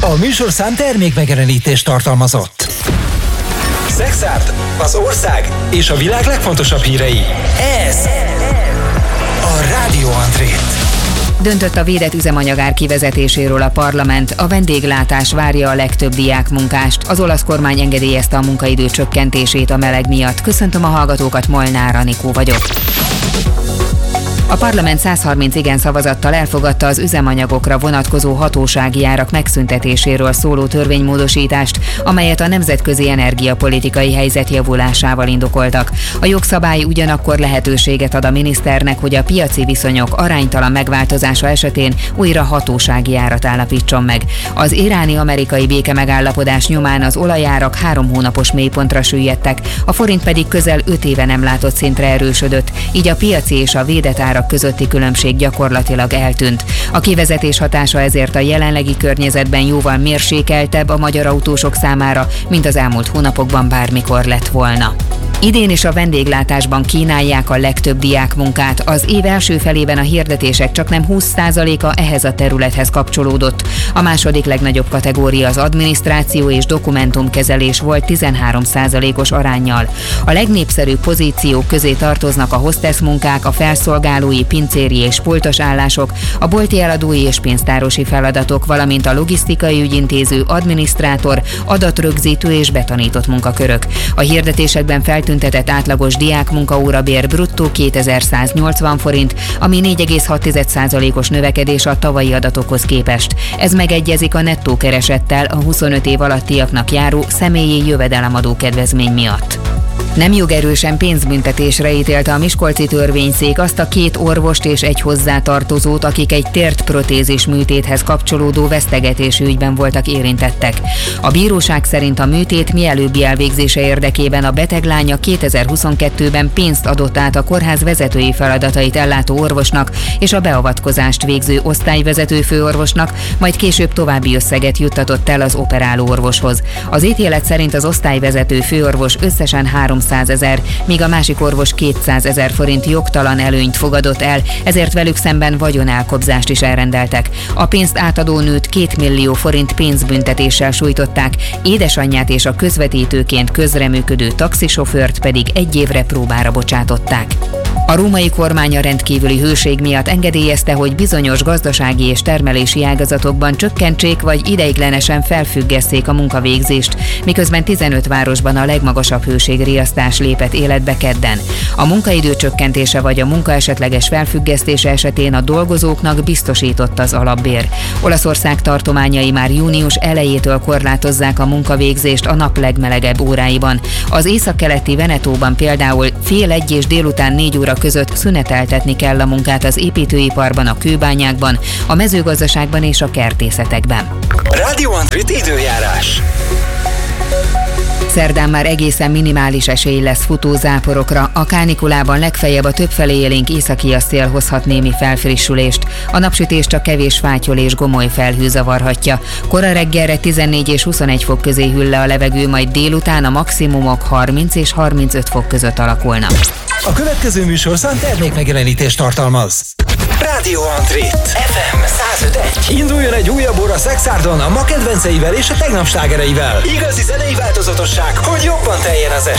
A műsorszám termékmegjelenítést tartalmazott. Szexárd, az ország és a világ legfontosabb hírei. Ez a Rádió Andrét. Döntött a védett üzemanyagár kivezetéséről a parlament, a vendéglátás várja a legtöbb diákmunkást. Az olasz kormány engedélyezte a munkaidő csökkentését a meleg miatt. Köszöntöm a hallgatókat, Molnár Anikó vagyok. A parlament 130 igen szavazattal elfogadta az üzemanyagokra vonatkozó hatósági árak megszüntetéséről szóló törvénymódosítást, amelyet a nemzetközi energiapolitikai helyzet javulásával indokoltak. A jogszabály ugyanakkor lehetőséget ad a miniszternek, hogy a piaci viszonyok aránytalan megváltozása esetén újra hatósági árat állapítson meg. Az iráni-amerikai békemegállapodás nyomán az olajárak 3 hónapos mélypontra süllyedtek, a forint pedig közel 5 éve nem látott szintre erősödött, így a piaci és a védett árak közötti különbség gyakorlatilag eltűnt. A kivezetés hatása ezért a jelenlegi környezetben jóval mérsékeltebb a magyar autósok számára, mint az elmúlt hónapokban bármikor lett volna. Idén is a vendéglátásban kínálják a legtöbb diákmunkát. Az év első felében a hirdetések csaknem 20%-a ehhez a területhez kapcsolódott. A második legnagyobb kategória az adminisztráció és dokumentumkezelés volt 13%-os aránnyal. A legnépszerűbb pozíciók közé tartoznak a hostess munkák, a felszolgálói, pincéri és pultos állások, a bolti eladói és pénztárosi feladatok, valamint a logisztikai ügyintéző, adminisztrátor, adatrögzítő és betanított munkakörök. A hirdetésekben feltüntetett átlagos diákmunkaórabér bruttó 2180 forint, ami 4,6%-os növekedés a tavalyi adatokhoz képest. Ez megegyezik a nettó keresettel a 25 év alattiaknak járó személyi jövedelemadó kedvezmény miatt. Nem jogerősen pénzbüntetésre ítélte a miskolci törvényszék azt a 2 orvost és egy hozzátartozót, akik egy tértprotézis műtéthez kapcsolódó vesztegetési ügyben voltak érintettek. A bíróság szerint a műtét mielőbbi elvégzése érdekében a beteglánya 2022-ben pénzt adott át a kórház vezetői feladatait ellátó orvosnak és a beavatkozást végző osztályvezető főorvosnak, majd később további összeget juttatott el az operáló orvoshoz. Az ítélet szerint az osztályvezető főorvos összesen 300 000, míg a másik orvos 200 000 forint jogtalan előnyt fogadott el, ezért velük szemben vagyonelkobzást is elrendeltek. A pénzt átadó nőt 2 millió forint pénzbüntetéssel sújtották, édesanyját és a közvetítőként közreműködő taxisofőrt pedig 1 évre próbára bocsátották. A római kormány a rendkívüli hőség miatt engedélyezte, hogy bizonyos gazdasági és termelési ágazatokban csökkentsék vagy ideiglenesen felfüggesszék a munkavégzést, miközben 15 városban a legmagasabb hőségriasztás lépett életbe kedden. A munkaidő csökkentése vagy a munka esetleges felfüggesztése esetén a dolgozóknak biztosított az alapbér. Olaszország tartományai már június elejétől korlátozzák a munkavégzést a nap legmelegebb óráiban. Az északkeleti Venetóban például fél 1 és délután 4 óra között szüneteltetni kell a munkát az építőiparban, a kőbányákban, a mezőgazdaságban és a kertészetekben. Rádió Andrét időjárás. Szerdán már egészen minimális esély lesz futózáporokra, a kánikulában legfeljebb a többfelé élénk északi szél hozhat némi felfrissülést. A napsütés csak kevés fátyol és gomoly felhő zavarhatja. Kora reggelre 14 és 21 fok közé hűl le a levegő, majd délután a maximumok 30 és 35 fok között alakulnak. A következő műsorszám termékmegjelenítést tartalmaz. Rádió Andrét FM 105.1. Induljon egy újabb óra Szexárdon a ma kedvenceivel és a tegnap slágereivel. Igazi zenei változatosság, hogy jobban teljen az